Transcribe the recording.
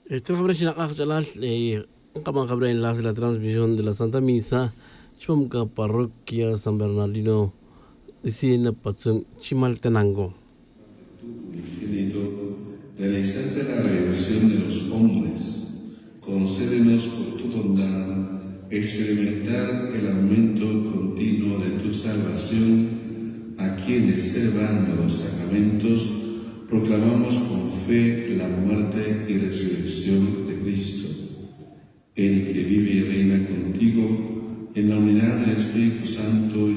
Esta habrá sido habrá enlace la transmisión de la Santa Misa. Chumka Parroquia San Bernardino Sina Patsun Chimaltenango. Realizaste la redención de los hombres. Concédenos por tu bondad experimentar el aumento continuo de tu salvación, a quienes, celebrando los sacramentos, proclamamos con fe la muerte y resurrección de Cristo, el que vive y reina contigo en la unidad del Espíritu Santo